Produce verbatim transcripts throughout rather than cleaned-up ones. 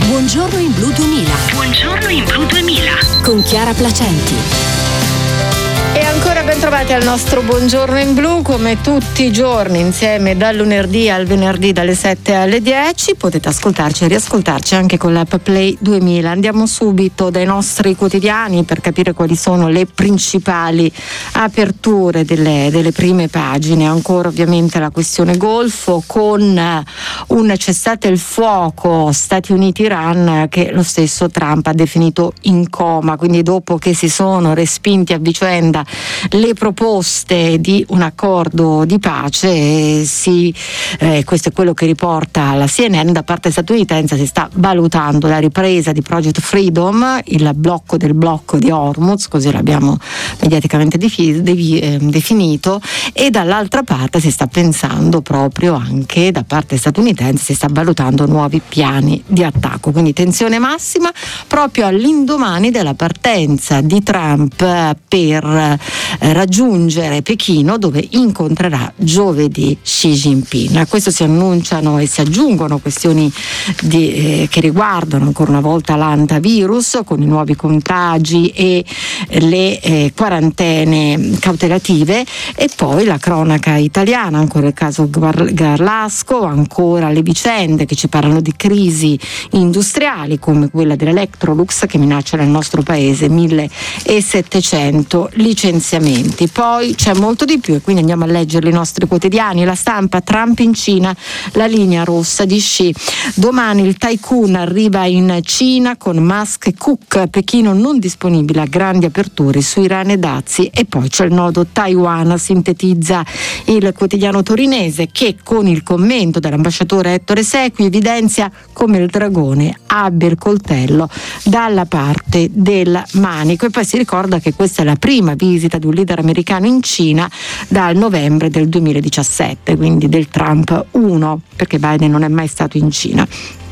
Buongiorno in Blu duemila. Buongiorno in Blu duemila. Con Chiara Placenti. E ancora ben trovati al nostro Buongiorno in Blu, come tutti i giorni insieme dal lunedì al venerdì dalle sette alle dieci. Potete ascoltarci e riascoltarci anche con l'app Play duemila. Andiamo subito dai nostri quotidiani per capire quali sono le principali aperture delle, delle prime pagine. Ancora ovviamente la questione Golfo, con un cessate il fuoco Stati Uniti-Iran che lo stesso Trump ha definito in coma, quindi dopo che si sono respinti a vicenda le proposte di un accordo di pace, si, eh, questo è quello che riporta la C N N, da parte statunitense si sta valutando la ripresa di Project Freedom, il blocco del blocco di Hormuz, così l'abbiamo mediaticamente defi- devi, eh, definito, e dall'altra parte si sta pensando proprio anche da parte statunitense, si sta valutando nuovi piani di attacco, quindi tensione massima proprio all'indomani della partenza di Trump per Eh, raggiungere Pechino, dove incontrerà giovedì Xi Jinping. A questo si annunciano e si aggiungono questioni di, eh, che riguardano ancora una volta l'antivirus, con i nuovi contagi e le eh, quarantene cautelative, e poi la cronaca italiana, ancora il caso Gar- Garlasco, ancora le vicende che ci parlano di crisi industriali come quella dell'Electrolux che minaccia nel nostro paese millesettecento licenziamenti. Poi c'è molto di più e quindi andiamo a leggere i nostri quotidiani. La Stampa: Trump in Cina, la linea rossa di Xi. Domani il tycoon arriva in Cina con Musk e Cook. Pechino non disponibile a grandi aperture su Iran e dazi. E poi c'è il nodo Taiwan, sintetizza il quotidiano torinese, che con il commento dell'ambasciatore Ettore Sequi evidenzia come il dragone abbia il coltello dalla parte del manico, e poi si ricorda che questa è la prima visita di un leader americano in Cina dal novembre del duemiladiciassette, quindi del Trump uno, perché Biden non è mai stato in Cina.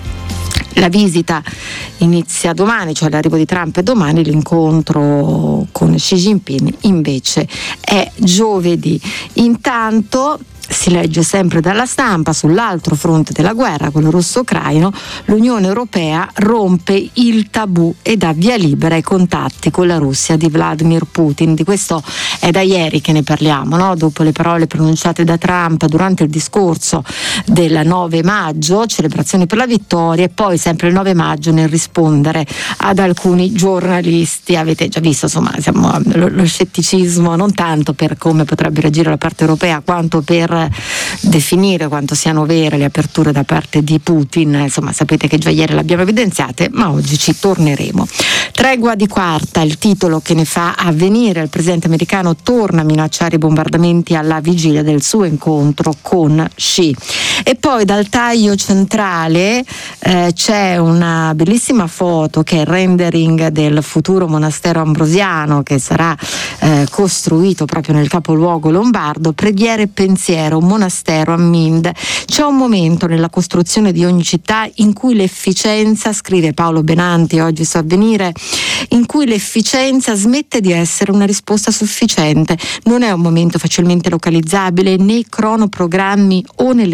La visita inizia domani, cioè l'arrivo di Trump è domani, l'incontro con Xi Jinping invece è giovedì. Intanto si legge sempre dalla Stampa: sull'altro fronte della guerra, quello russo-ucraino, l'Unione Europea rompe il tabù e dà via libera ai contatti con la Russia di Vladimir Putin. Di questo è da ieri che ne parliamo, no? Dopo le parole pronunciate da Trump durante il discorso del nove maggio, celebrazioni per la vittoria, e poi sempre il nove maggio nel rispondere ad alcuni giornalisti. Avete già visto, insomma, siamo, lo, lo scetticismo non tanto per come potrebbe reagire la parte europea quanto per definire quanto siano vere le aperture da parte di Putin. Insomma, sapete che già ieri l'abbiamo evidenziate, ma oggi ci torneremo. Tregua di quarta, il titolo che ne fa Avvenire. Il presidente americano torna a minacciare i bombardamenti alla vigilia del suo incontro con Xi. E poi dal taglio centrale eh, c'è una bellissima foto che è il rendering del futuro monastero ambrosiano che sarà eh, costruito proprio nel capoluogo lombardo. Preghiere e pensiero, un monastero a Mind. C'è un momento nella costruzione di ogni città in cui l'efficienza, scrive Paolo Benanti oggi su Avvenire, in cui l'efficienza smette di essere una risposta sufficiente. Non è un momento facilmente localizzabile nei cronoprogrammi o nelle